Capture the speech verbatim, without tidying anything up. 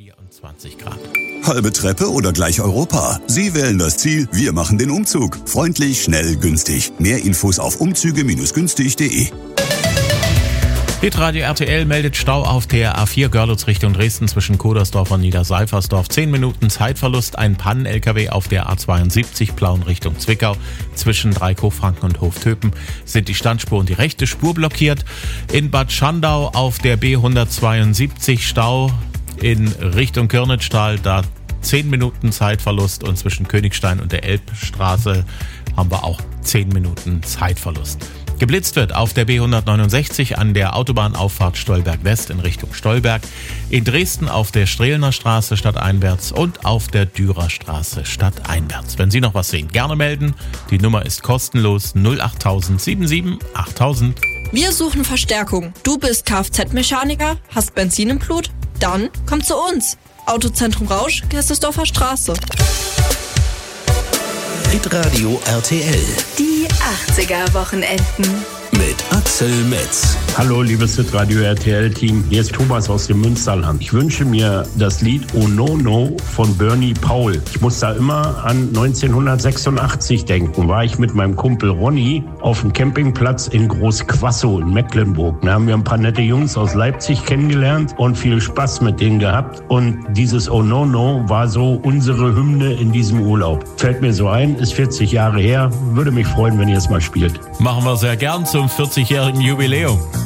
vierundzwanzig Grad. Halbe Treppe oder gleich Europa? Sie wählen das Ziel, wir machen den Umzug. Freundlich, schnell, günstig. Mehr Infos auf umzüge günstig punkt de. Hitradio R T L meldet Stau auf der A vier Görlitz Richtung Dresden zwischen Kodersdorf und Niederseifersdorf. zehn Minuten Zeitverlust. Ein Pannen-L K W auf der A zweiundsiebzig Plauen Richtung Zwickau. Zwischen Dreikopfranken und Hoftöpen sind die Standspur und die rechte Spur blockiert. In Bad Schandau auf der B hundertzweiundsiebzig Stau in Richtung Kirnitschtal. Da zehn Minuten Zeitverlust und zwischen Königstein und der Elbstraße haben wir auch zehn Minuten Zeitverlust. Geblitzt wird auf der B hundertneunundsechzig an der Autobahnauffahrt Stolberg West in Richtung Stolberg, in Dresden auf der Strelner Straße stadteinwärts und auf der Dürerstraße stadteinwärts. Wenn Sie noch was sehen, gerne melden. Die Nummer ist kostenlos null acht null null sieben sieben achttausend. Wir suchen Verstärkung. Du bist Kfz-Mechaniker, hast Benzin im Blut? Dann komm zu uns. Autozentrum Rausch, Gerstesdorfer Straße. Hitradio R T L. Die achtziger-Wochenenden. Mit Axel Metz. Hallo, liebes Hitradio R T L-Team. Hier ist Thomas aus dem Münsterland. Ich wünsche mir das Lied Oh No No von Bernie Paul. Ich muss da immer an neunzehnhundertsechsundachtzig denken. War ich mit meinem Kumpel Ronny auf dem Campingplatz in Großquassow in Mecklenburg. Da haben wir ein paar nette Jungs aus Leipzig kennengelernt und viel Spaß mit denen gehabt. Und dieses Oh No No war so unsere Hymne in diesem Urlaub. Fällt mir so ein, ist vierzig Jahre her. Würde mich freuen, wenn ihr es mal spielt. Machen wir sehr gern zum vierzigjährigen Jubiläum.